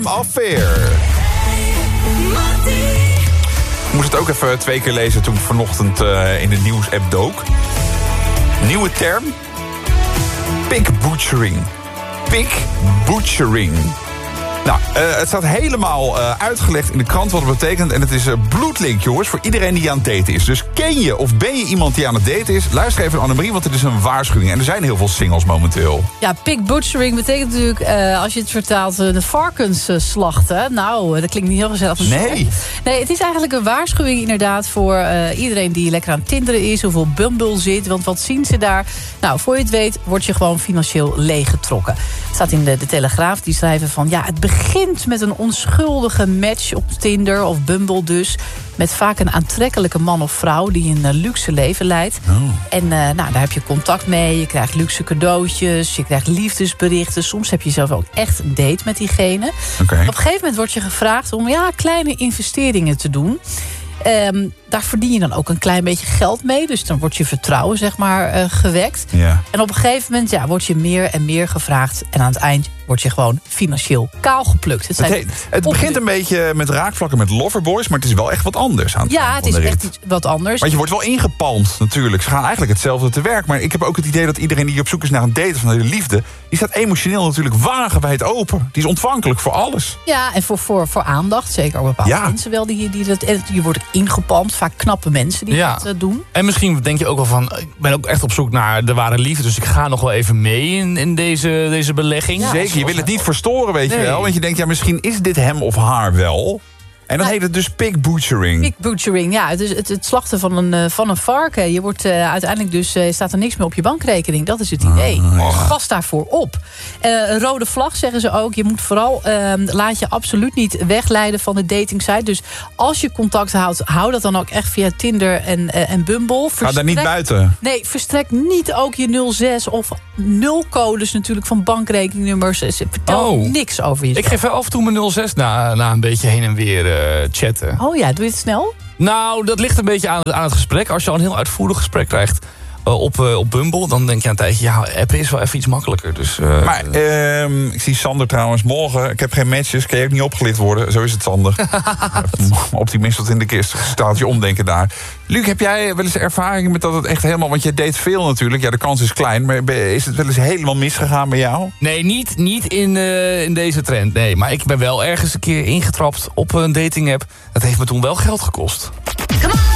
Affair. Ik moest het ook even 2 keer lezen toen ik vanochtend in de nieuws-app dook. Nieuwe term. Pig butchering. Pig butchering. Nou, het staat helemaal uitgelegd in de krant wat het betekent. En het is bloedlink, jongens, voor iedereen die aan het daten is. Dus ken je of ben je iemand die aan het daten is? Luister even naar Annemarie, want het is een waarschuwing. En er zijn heel veel singles momenteel. Ja, pig butchering betekent natuurlijk, als je het vertaalt, de varkens slachten. Nou, dat klinkt niet heel gezellig. Nee, het is eigenlijk een waarschuwing inderdaad voor iedereen die lekker aan het tinderen is. Of op Bumble zit. Want wat zien ze daar? Nou, voor je het weet, word je gewoon financieel leeggetrokken. Het staat in de Telegraaf, die schrijven van, ja, het begint met een onschuldige match op Tinder of Bumble dus. Met vaak een aantrekkelijke man of vrouw die een luxe leven leidt. Oh. En daar heb je contact mee. Je krijgt luxe cadeautjes. Je krijgt liefdesberichten. Soms heb je zelf ook echt een date met diegene. Okay. Op een gegeven moment word je gevraagd om kleine investeringen te doen. Daar verdien je dan ook een klein beetje geld mee. Dus dan wordt je vertrouwen, zeg maar, gewekt. Yeah. En op een gegeven moment wordt je meer en meer gevraagd. En aan het eind word je gewoon financieel kaal geplukt. Het begint een beetje met raakvlakken met loverboys, maar het is wel echt wat anders aan het Ja, het is echt iets wat anders. Want je wordt wel ingepalmd natuurlijk. Ze gaan eigenlijk hetzelfde te werk. Maar ik heb ook het idee dat iedereen die op zoek is naar een date of naar de liefde, die staat emotioneel natuurlijk wagenwijd open. Die is ontvankelijk voor alles. Ja, en voor aandacht. Zeker ook bepaalde mensen wel. Je wordt ingepalmd. Vaak knappe mensen die dat doen. En misschien denk je ook wel van, ik ben ook echt op zoek naar de ware liefde. Dus ik ga nog wel even mee in deze belegging. Ja, zeker, je wil het niet verstoren, weet je wel. Want je denkt, misschien is dit hem of haar wel. En dan heet het dus pig butchering. Pig butchering, ja. Het slachten van een varken. Je wordt uiteindelijk dus, staat er niks meer op je bankrekening. Dat is het idee. Gas daarvoor op. Een rode vlag zeggen ze ook. Je moet vooral, laat je absoluut niet wegleiden van de datingsite. Dus als je contact houdt, hou dat dan ook echt via Tinder en Bumble. Ga daar niet buiten. Nee, verstrek niet ook je 06 of 0-codes natuurlijk van bankrekeningnummers. Vertel niks over jezelf. Ik geef af en toe mijn 06 na een beetje heen en weer chatten. Oh ja, doe je het snel? Nou, dat ligt een beetje aan het gesprek. Als je al een heel uitvoerig gesprek krijgt op Bumble, dan denk je aan een tijdje, appen is wel even iets makkelijker. Dus, maar ik zie Sander trouwens morgen. Ik heb geen matches, kan je ook niet opgelicht worden. Zo is het, Sander. Optimist tot in de kist. Staat je omdenken daar. Luc, heb jij wel eens ervaring met dat het echt helemaal, want je date veel natuurlijk. Ja, de kans is klein, maar is het wel eens helemaal misgegaan bij jou? Nee, niet in deze trend. Nee, maar ik ben wel ergens een keer ingetrapt op een dating app. Dat heeft me toen wel geld gekost.